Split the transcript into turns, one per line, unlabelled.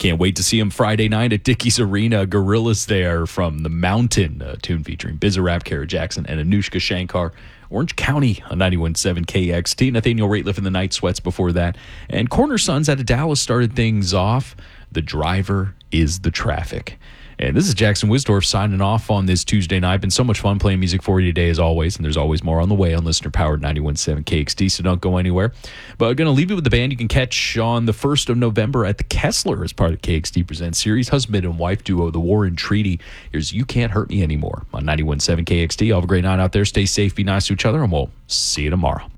Can't wait to see him Friday night at Dickies Arena. Gorillas there from The Mountain, a tune featuring Bizarrap, Kara Jackson, and Anushka Shankar. Orange County on 91.7 KXT. Nathaniel Rateliff in the Night Sweats before that. And Corner Sons out of Dallas started things off. The driver is the traffic. And this is Jackson Wisdorf signing off on this Tuesday night. Been so much fun playing music for you today, as always. And there's always more on the way on listener-powered 91.7 KXT, so don't go anywhere. But I'm going to leave you with the band you can catch on the 1st of November at the Kessler as part of KXT Presents series. Husband and wife duo, The War and Treaty. Here's You Can't Hurt Me Anymore on 91.7 KXT. All have a great night out there. Stay safe, be nice to each other, and we'll see you tomorrow.